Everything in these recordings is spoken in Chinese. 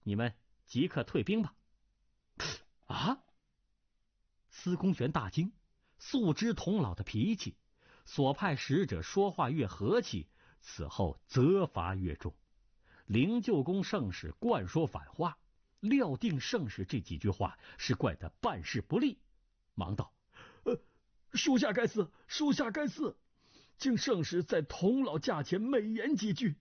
你们即刻退兵吧。啊！司空玄大惊，素知童老的脾气，所派使者说话越和气，此后责罚越重。灵鹫宫圣使惯说反话，料定圣使这几句话是怪他办事不力，忙道： 属下该死，属下该死，请圣使在童老驾前美言几句。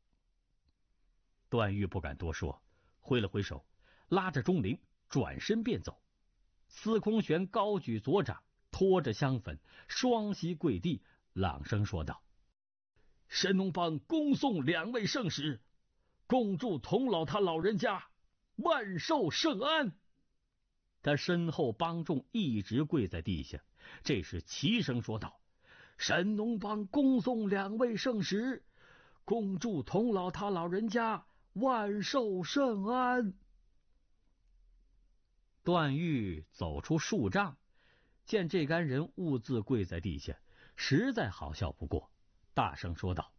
段誉不敢多说，挥了挥手，拉着钟灵转身便走。司空玄高举左掌，拖着香粉，双膝跪地，朗声说道： 神农帮恭送2位圣使，恭祝童老他老人家万寿圣安。 他身后帮众一直跪在地下，这时齐声说道： 神农帮恭送2位圣使，恭祝童老他老人家万寿圣安。 段誉走出数丈，见这干人兀自跪在地下，实在好笑不过，大声说道：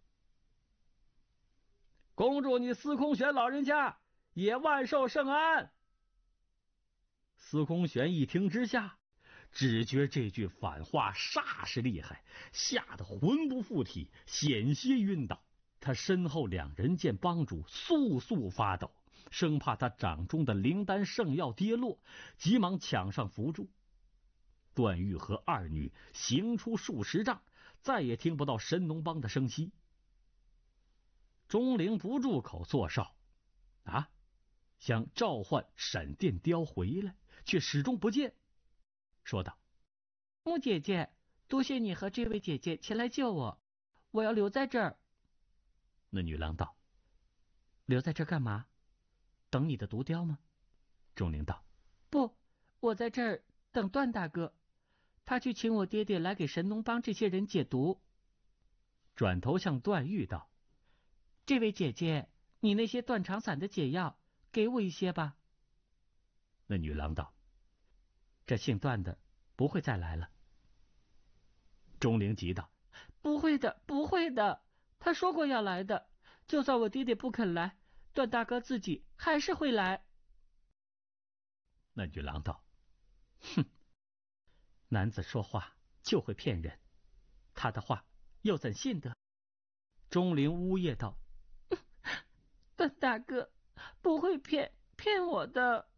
恭祝你司空玄老人家也万寿圣安。司空玄一听之下，只觉这句反话煞是厉害，吓得魂不附体，险些晕倒。他身后2人见帮主簌簌发抖，生怕他掌中的灵丹圣药跌落，急忙抢上扶住。段誉和2女行出数十丈，再也听不到神农帮的声息。钟灵不住口作哨，想召唤闪电雕回来，却始终不见，说道： 穆姐姐，多谢你和这位姐姐前来救我，我要留在这儿。 那女郎道：留在这儿干嘛？等你的毒雕吗？钟灵道： 不，我在这儿等段大哥，他去请我爹爹来给神农帮这些人解毒。 转头向段誉道： 这位姐姐，你那些断肠散的解药给我一些吧。 那女郎道：这姓段的不会再来了。钟灵急道： 不会的，不会的，他说过要来的，就算我爹爹不肯来，段大哥自己还是会来。 那女郎道：哼，男子说话就会骗人，他的话又怎信得？钟灵呜咽道： 段大哥不会骗我的。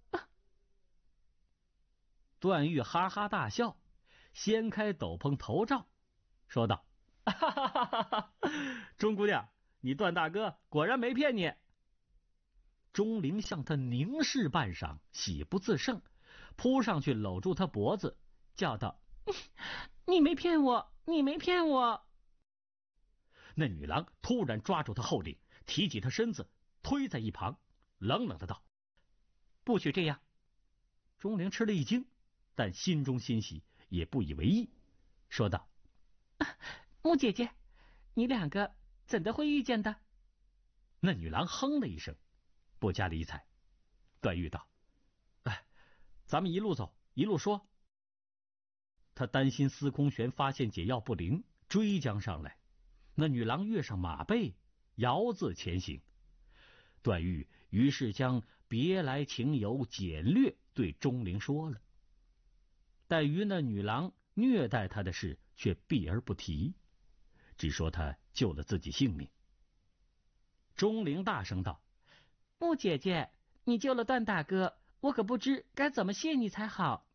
段誉哈哈大笑，掀开斗篷头罩，说道：哈哈哈哈哈！钟姑娘，你段大哥果然没骗你。钟灵向他凝视半晌，喜不自胜，扑上去搂住他脖子，叫道： 你没骗我，你没骗我。 那女郎突然抓住他后领，提起他身子推在一旁，冷冷的道：不许这样。钟灵吃了一惊，但心中欣喜，也不以为意，说道： 穆姐姐，你2个怎的会遇见的？ 那女郎哼了一声，不加理睬。段誉道：咱们一路走一路说。他担心司空玄发现解药不灵，追将上来。那女郎跃上马背，遥自前行。段誉于是将别来情由简略对钟灵说了，但于那女郎虐待他的事却避而不提，只说他救了自己性命。钟灵大声道： 穆姐姐，你救了段大哥，我可不知该怎么谢你才好。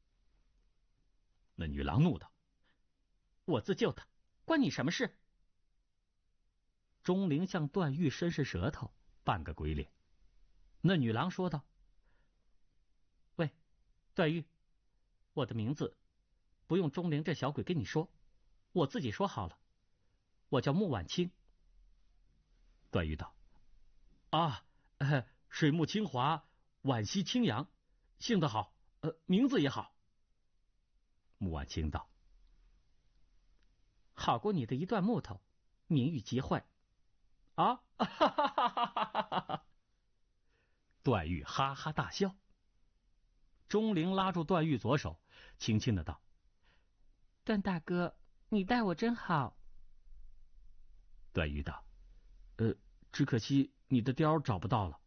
那女郎怒道：我自救他，关你什么事？钟灵向段誉伸伸舌头，扮个鬼脸。那女郎说道：喂，段誉，我的名字不用钟灵这小鬼跟你说，我自己说好了，我叫穆婉清。段誉道：水木清华，惋惜清扬，姓得好，名字也好。穆婉清道：好过你的一段木头，名誉极坏。段誉哈哈大笑。钟灵拉住段誉左手，轻轻的道： 段大哥，你待我真好。 段誉道：只可惜你的貂找不到了。